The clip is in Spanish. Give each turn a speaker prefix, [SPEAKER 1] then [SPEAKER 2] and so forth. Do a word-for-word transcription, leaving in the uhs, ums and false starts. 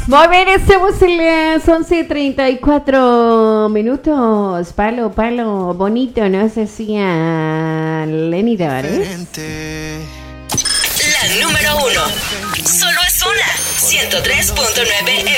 [SPEAKER 1] Muy bien, estamos en las once y treinta y cuatro minutos. Palo, palo, bonito, nos decía Lenny Tavares.
[SPEAKER 2] La número uno. Solo es una. ciento tres punto nueve